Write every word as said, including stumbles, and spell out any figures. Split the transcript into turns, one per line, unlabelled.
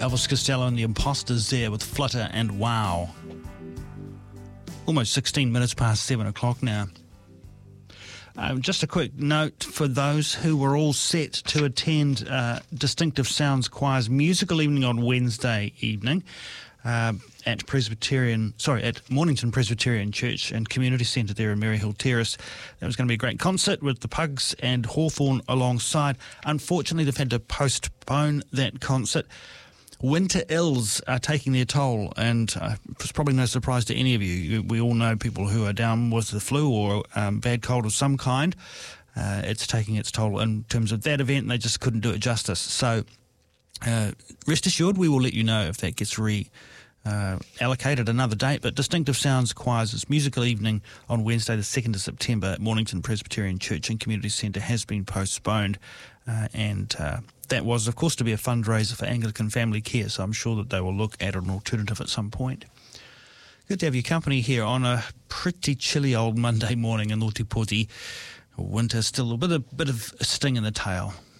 Elvis Costello and the Imposters there with Flutter and Wow. Almost sixteen minutes past seven o'clock now. Um, just a quick note for those who were all set to attend uh, Distinctive Sounds Choir's musical evening on Wednesday evening uh, at Presbyterian, sorry, at Mornington Presbyterian Church and Community Centre there in Maryhill Terrace. That was going to be a great concert with the Pugs and Hawthorn alongside. Unfortunately, they've had to postpone that concert. Winter ills are taking their toll, and uh, it's probably no surprise to any of you. We all know people who are down with the flu or um, bad cold of some kind. Uh, it's taking its toll in terms of that event, and they just couldn't do it justice. So uh, rest assured, we will let you know if that gets re uh, allocated another date. But Distinctive Sounds Choir's musical evening on Wednesday the second of September at Mornington Presbyterian Church and Community Centre has been postponed, uh, and uh, that was, of course, to be a fundraiser for Anglican Family Care, so I'm sure that they will look at an alternative at some point. Good to have your company here on a pretty chilly old Monday morning in Otepoti. Winter still a bit, a bit of a sting in the tail.